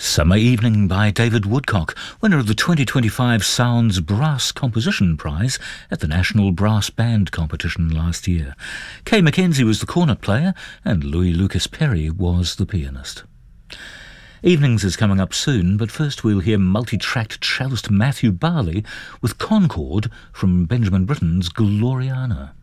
Summer Evening by David Woodcock, winner of the 2025 Sounds Brass Composition Prize at the National Brass Band Competition last year. Kay Mackenzie was the cornet player and Louis Lucas Perry was the pianist. Evenings is coming up soon, but first we'll hear multi-tracked cellist Matthew Barley with Concord from Benjamin Britten's Gloriana.